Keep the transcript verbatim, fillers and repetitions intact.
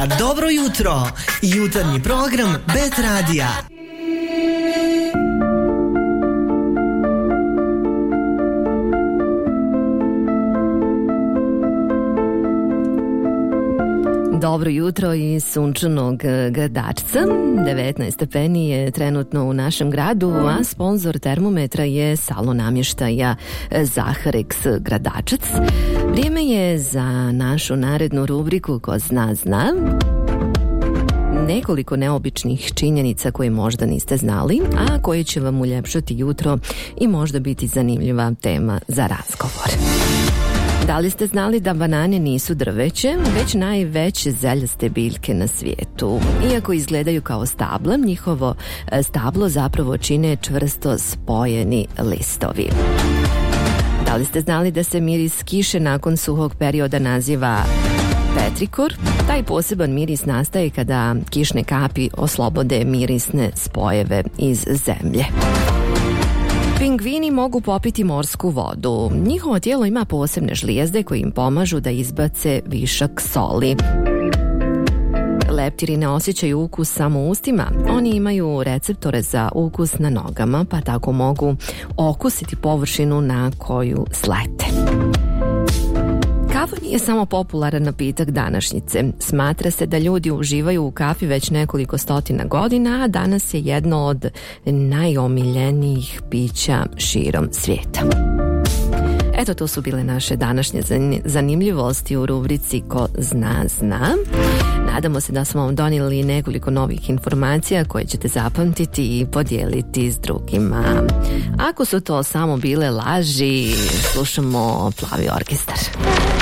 emisija Dobro jutro, jutarnji program Bet radija. Dobro jutro iz sunčanog Gradačca. devetnaest stepeni je trenutno u našem gradu, a sponzor termometra je salon namještaja Zaharex Gradačac. Vrijeme je za našu narednu rubriku Ko zna, zna. Nekoliko neobičnih činjenica koje možda niste znali, a koje će vam uljepšati jutro i možda biti zanimljiva tema za razgovor. Da li ste znali da banane nisu drveće, već najveće zeljaste biljke na svijetu? Iako izgledaju kao stabla, njihovo stablo zapravo čine čvrsto spojeni listovi. Da li ste znali da se miris kiše nakon suhog perioda naziva petrikor? Taj poseban miris nastaje kada kišne kapi oslobode mirisne spojeve iz zemlje. Pingvini mogu popiti morsku vodu. Njihovo tijelo ima posebne žlijezde koje im pomažu da izbace višak soli. Leptiri ne osjećaju ukus samo ustima. Oni imaju receptore za ukus na nogama, pa tako mogu okusiti površinu na koju slete. Kafa nije samo popularan napitak današnjice. Smatra se da ljudi uživaju u kafi već nekoliko stotina godina, a danas je jedno od najomiljenijih pića širom svijeta. Eto, to su bile naše današnje zanimljivosti u rubrici Ko zna, zna. Nadamo se da smo vam donijeli nekoliko novih informacija koje ćete zapamtiti i podijeliti s drugima. Ako su to samo bile laži, slušamo Plavi orkestar.